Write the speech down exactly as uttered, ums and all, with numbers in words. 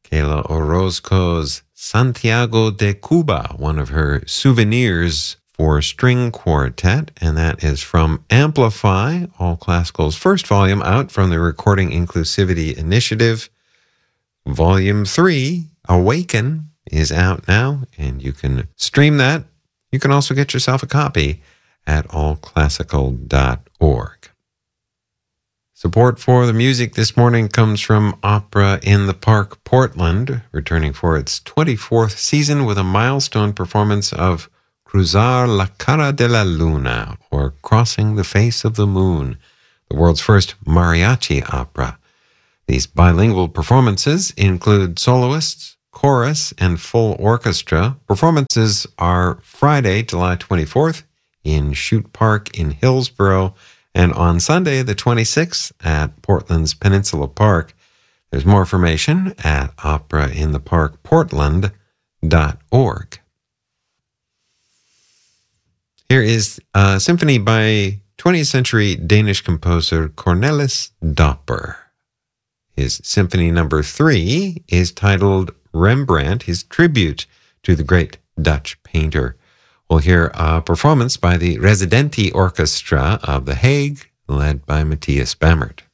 Kayla Orozco's Santiago de Cuba, one of her souvenirs for string quartet, and that is from Amplify, All Classical's first volume out from the Recording Inclusivity Initiative. Volume three, Awaken, is out now, and you can stream that. You can also get yourself a copy at all classical dot org. Support for the music this morning comes from Opera in the Park Portland, returning for its twenty-fourth season with a milestone performance of Cruzar la Cara de la Luna, or Crossing the Face of the Moon, the world's first mariachi opera. These bilingual performances include soloists, chorus, and full orchestra. Performances are Friday, July twenty-fourth in Chute Park in Hillsborough, and on Sunday, the twenty-sixth, at Portland's Peninsula Park. There's more information at opera in the park portland dot org. Here is a symphony by twentieth century Danish composer Cornelis Dopper. His symphony number three is titled Rembrandt, his tribute to the great Dutch painter. We'll hear a performance by the Residenti Orchestra of The Hague, led by Matthias Bammert.